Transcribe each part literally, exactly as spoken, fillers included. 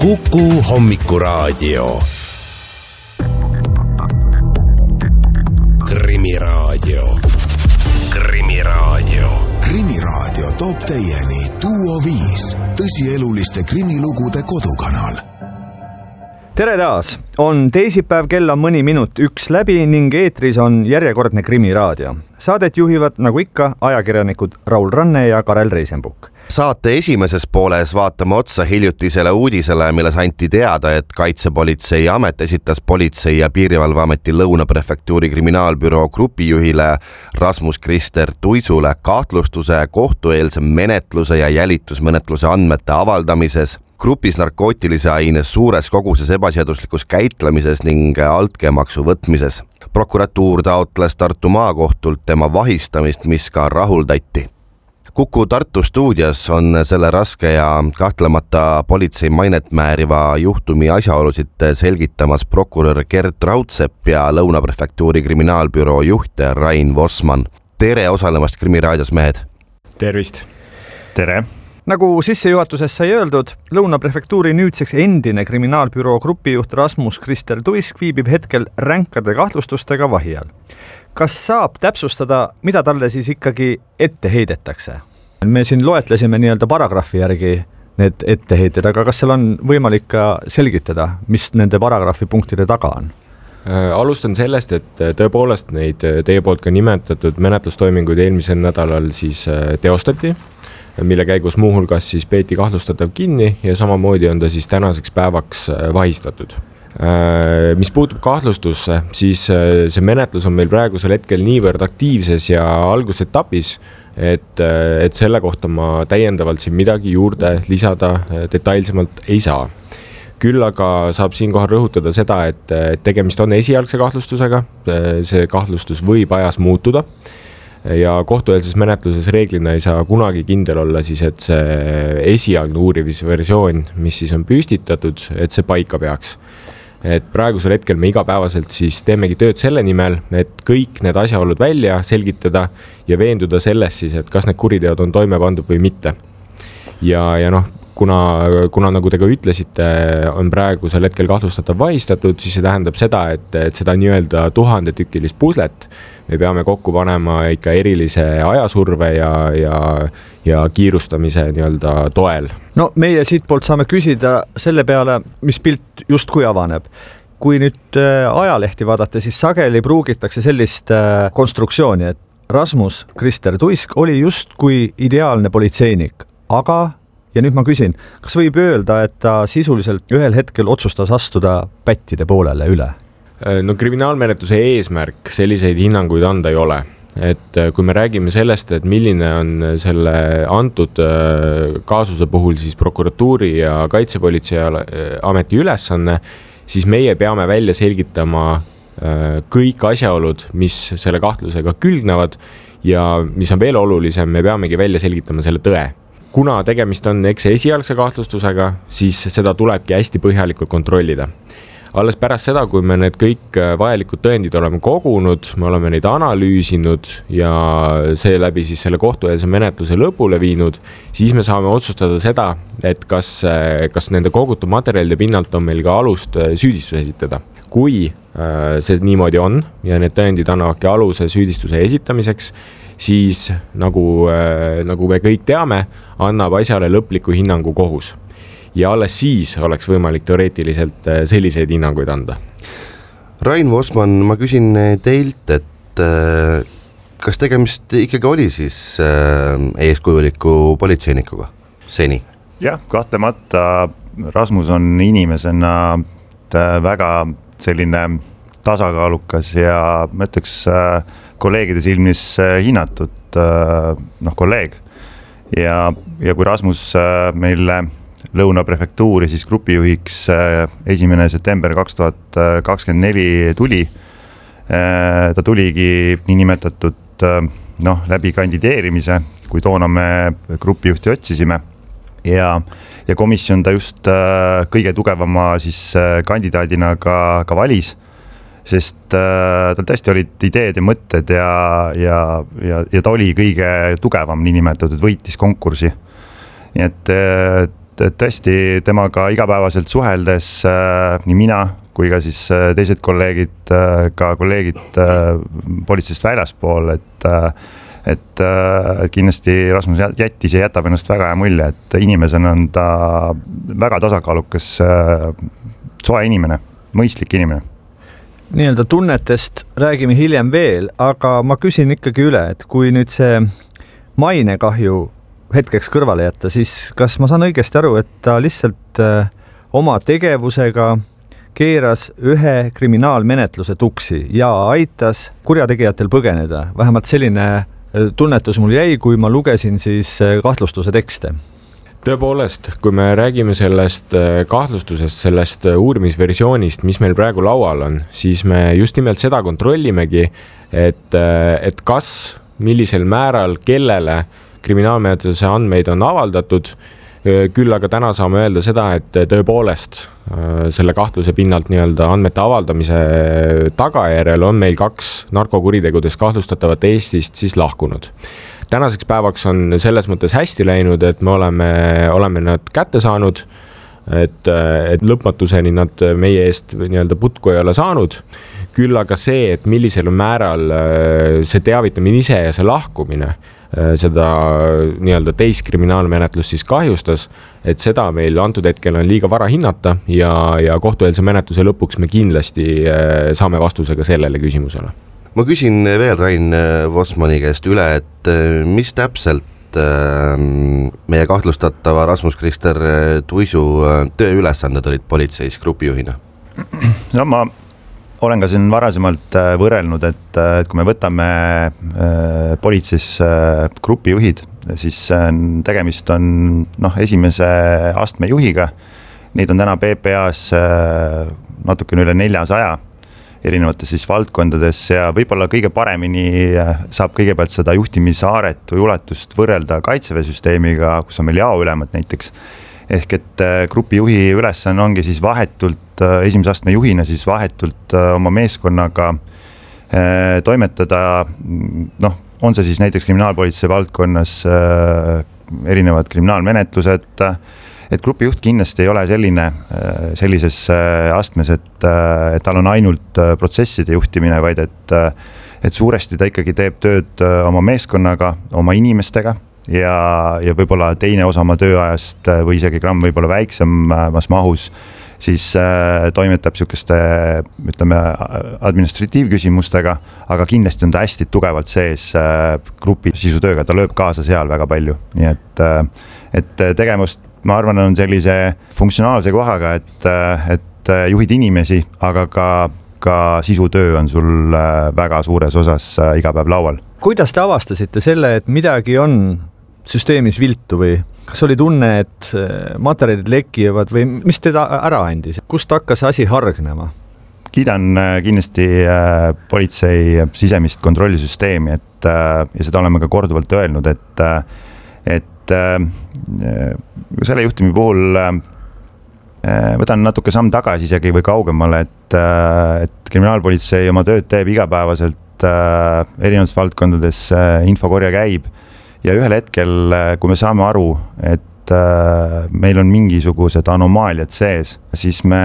Kuku Hommikuraadio. Krimiraadio. Krimiraadio. Krimiraadio toob teieni Duo viis, tõsieluliste krimilugude kodukanal. Tere taas! On teisipäev, kell on mõni minut üks läbi ning eetris on järjekordne Krimiraadio. Saadet juhivad nagu ikka ajakirjanikud Raul Ranne ja Karel Reisenbuk. Saate esimeses pooles vaatame otsa hiljutisele uudisele, milles anti teada, et Kaitsepolitsei amet esitas Politsei- ja Piirivalveameti Lõuna prefektuuri kriminaalbüroo grupijuhile Rasmus Krister Tuisule kahtlustuse kohtueelse menetluse ja jälitusmenetluse andmete avaldamises, grupis narkootilise aine suures koguses ebaseaduslikus käitlemises ning altkäemaksu võtmises. Prokuratuur taotles Tartu maakohtult tema vahistamist, mis ka rahuldati. Kuku Tartu stuudios on selle raske ja kahtlemata politsei mainet määriva juhtumi asjaolusid selgitamas prokurör Gert Raudsepp ja Lõuna prefektuuri kriminaalbüroo juht Rain Vosman. Tere osalemast Krimiraadios, mehed! Tervist! Tere! Nagu sissejuhatuses sai öeldud, Lõuna prefektuuri nüüdseks endine kriminaalbüroo grupijuht Rasmus Krister Tuisk viibib hetkel ränkade kahtlustustega vahi all. Kas saab täpsustada, mida talle siis ikkagi ette heidetakse? Me siin loetlesime nii-öelda paragrahvi järgi need etteheited, aga kas seal on võimalik ka selgitada, mis nende paragrahvi punktide taga on? Alustan sellest, et tõepoolest neid teie poolt ka nimetatud menetlustoiminguid eelmisel nädalal siis teostati, mille käigus muuhulgas siis peeti kahtlustatav kinni ja samamoodi on ta siis tänaseks päevaks vahistatud. Mis puutub kahtlustusse, siis see menetlus on meil praegusel hetkel niivõrd aktiivses ja algusetapis, et, et selle kohta ma täiendavalt siin midagi juurde lisada detailsemalt ei saa. Küll aga saab siinkohal rõhutada seda, et tegemist on esialgse kahtlustusega, see kahtlustus võib ajas muutuda ja kohtueelses menetluses reeglina ei saa kunagi kindel olla siis, et see esialgne uurimisversioon, mis siis on püstitatud, et see paika peaks. Et praegusel hetkel me igapäevaselt siis teemegi tööd selle nimel, et kõik need asjaolud välja selgitada ja veenduda selles siis, et kas need kuriteod on toime pandud või mitte. Ja, ja noh, kuna, kuna nagu te ka ütlesite, on praegusel hetkel kahtlustatav vahistatud, siis see tähendab seda, et, et seda nii-öelda tuhandetükilist puslet me peame kokku panema ikka erilise ajasurve ja, ja, ja kiirustamise nii-öelda toel. No meie siit poolt saame küsida selle peale, mis pilt justkui avaneb. Kui nüüd ajalehti vaadata, siis sageli pruugitakse sellist konstruktsiooni, et Rasmus Krister Tuisk oli justkui ideaalne politseinik, aga ja nüüd ma küsin, kas võib öelda, et ta sisuliselt ühel hetkel otsustas astuda pättide poolele üle? No kriminaalmenetluse eesmärk selliseid hinnanguid anda ei ole. Et kui me räägime sellest, et milline on selle antud kaasuse puhul siis prokuratuuri ja Kaitsepolitsei ameti ülesanne, siis meie peame välja selgitama kõik asjaolud, mis selle kahtlusega külgnevad ja mis on veel olulisem, me peamegi välja selgitama selle tõe. Kuna tegemist on eks esialgse kahtlustusega, siis seda tulebki hästi põhjalikult kontrollida. Alles pärast seda, kui me need kõik vajalikud tõendid oleme kogunud, me oleme neid analüüsinud ja seeläbi siis selle kohtueelse menetluse lõpule viinud, siis me saame otsustada seda, et kas, kas nende kogutud materjalide pinnalt on meil ka alust süüdistus esitada. Kui see niimoodi on ja need tõendid annavadki aluse süüdistuse esitamiseks, siis nagu, nagu me kõik teame, annab asjale lõpliku hinnangu kohus. Ja alles siis oleks võimalik teoreetiliselt selliseid hinnanguid anda. Rain Vosman, ma küsin teilt, et kas tegemist ikkagi oli siis eeskujuliku politseinikuga seni? Jah, kahtlemata Rasmus on inimesena väga selline tasakaalukas ja ma ütleks kolleegide silmis hinnatud noh, kolleeg. Ja, ja kui Rasmus meile Lõuna prefektuuri siis grupijuhiks esimene september kaks tuhat kakskümmend neli tuli. Ta tuligi nii nimetatud noh, läbi kandideerimise, kui toona me grupijuhti otsisime. Ja, ja komisjon ta just kõige tugevama siis kandidaadina ka, ka valis, sest tal tõesti olid ideed ja mõtted ja, ja, ja, ja ta oli kõige tugevam nii nimetatud, võitis konkursi. Nii et tõesti temaga igapäevaselt suheldes nii mina kui ka siis teised kolleegid, ka kolleegid politseist väljaspool, et, et, et kindlasti Rasmus jättis ja jätab ennast väga hea mulje, et inimesena on ta väga tasakaalukas, soe inimene, mõistlik inimene. Nii-öelda tunnetest räägime hiljem veel, aga ma küsin ikkagi üle, et kui nüüd see mainekahju hetkeks kõrvale jätta, siis kas ma saan õigesti aru, et ta lihtsalt oma tegevusega keeras ühe kriminaalmenetluse tuksi ja aitas kurjategijatel põgeneda. Vähemalt selline tunnetus mul jäi, kui ma lugesin siis kahtlustuse tekste. Tõepoolest, kui me räägime sellest kahtlustusest, sellest uurimisversioonist, mis meil praegu laual on, siis me just nimelt seda kontrollimegi, et, et kas, millisel määral, kellele kriminaalmenetluse andmeid on avaldatud. Küll aga täna saame öelda seda, et tõepoolest selle kahtluse pinnalt nii-öelda andmete avaldamise tagajärjel on meil kaks narkokuritegudest kahtlustatavat Eestist siis lahkunud. Tänaseks päevaks on selles mõttes hästi läinud, et me oleme, oleme nad kätte saanud, et, et lõpmatuseni nad meie eest nii-öelda putku ei ole saanud. Küll aga see, et millisel määral see teavitamine ise ja see lahkumine seda nii-öelda teist kriminaalmenetlust siis kahjustas, et seda meil antud hetkel on liiga vara hinnata ja, ja kohtueelse menetluse lõpuks me kindlasti saame vastusega sellele küsimusele. Ma küsin veel Rain Vosmani käest üle, et mis täpselt meie kahtlustatava Rasmus-Krister Tuisu tööülesanded olid politseis grupijuhina? No ma olen ka siin varasemalt võrrelnud, et, et kui me võtame politseis grupijuhid, siis tegemist on noh, esimese astme juhiga. Neid on täna P P A-s natukene üle neljasaja erinevates siis valdkondades ja võib-olla kõige paremini saab kõigepealt seda juhtimishaaret või ulatust võrrelda kaitseväesüsteemiga, kus on meil jaoülemad näiteks. Ehk et grupijuhi ülesanne ongi siis vahetult, esimese astme juhina siis vahetult oma meeskonnaga toimetada, noh, on see siis näiteks kriminaalpolitsei valdkonnas erinevad kriminaalmenetlused, et grupijuht kindlasti ei ole selline, sellises astmes, et, et tal on ainult protsesside juhtimine, vaid et, et suuresti ta ikkagi teeb tööd oma meeskonnaga, oma inimestega, ja, ja võib-olla teine osa oma tööajast või isegi gramm võib-olla väiksemas mahus, siis toimetab sihukeste, ütleme, administratiivküsimustega, aga kindlasti on ta hästi tugevalt sees grupi sisutööga, ta lööb kaasa seal väga palju. Nii et, et tegemust, ma arvan, on sellise funktsionaalse kohaga, et, et juhid inimesi, aga ka, ka sisutöö on sul väga suures osas iga päev laual. Kuidas te avastasite selle, et midagi on süsteemis viltu või kas oli tunne, et materjalid lekivad või mis teda ära andis? Kust hakkas asi hargnema? Kiidan kindlasti politsei sisemist kontrollisüsteemi, et, ja seda oleme ka korduvalt öelnud, et, et selle juhtumi puhul võtan natuke samm tagasi isegi või kaugemale, et, et kriminaalpolitsei oma tööd teeb igapäevaselt erinevates valdkondades, infokorja käib. Ja ühel hetkel, kui me saame aru, et meil on mingisugused anomaaliad sees, siis me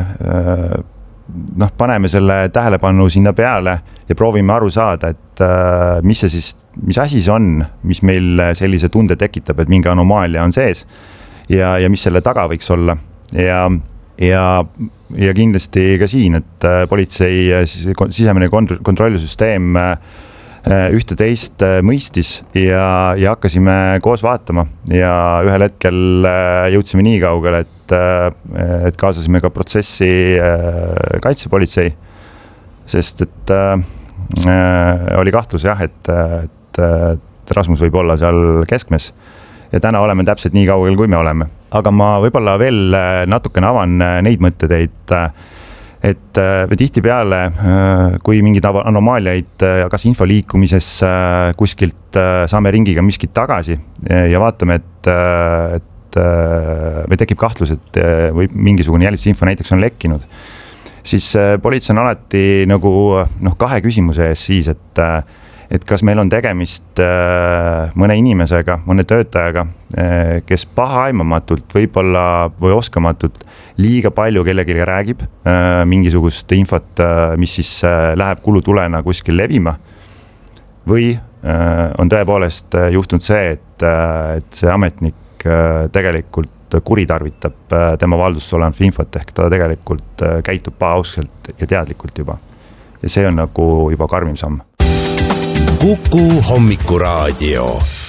noh, paneme selle tähelepanu sinna peale ja proovime aru saada, et mis see siis, mis asi see on, mis meil sellise tunde tekitab, et mingi anomaalia on sees ja, ja mis selle taga võiks olla. Ja, ja, ja kindlasti ka siin, et politsei sisemine kontrollisüsteem ühte teist mõistis ja, ja hakkasime koos vaatama ja ühel hetkel jõudsime nii kaugele, et, et kaasasime ka protsessi kaitsepolitsei, sest et äh, oli kahtlus jah, et, et, et Rasmus võib olla seal keskmes ja täna oleme täpselt nii kaugel, kui me oleme. Aga ma võib-olla veel natukene avan neid mõtteid, et tihti peale, kui mingid anomaaliaid, kas info liikumises kuskilt saame ringiga miskit tagasi ja vaatame, et, et või tekib kahtlus, et või mingisugune jälitusinfo näiteks on lekkinud, siis politsei on alati nagu noh, kahe küsimuse ees siis, et, et kas meil on tegemist mõne inimesega, mõne töötajaga, kes pahaaimamatult võib-olla või oskamatult liiga palju kellelegi räägib mingisugust infot, mis siis läheb kulutulena kuskil levima, või on tõepoolest juhtunud see, et, et see ametnik tegelikult kuritarvitab tema valduses olevat infot, ehk ta tegelikult käitub pahauskselt ja teadlikult juba. Ja see on nagu juba karmim samm. Kuku Hommikuraadio.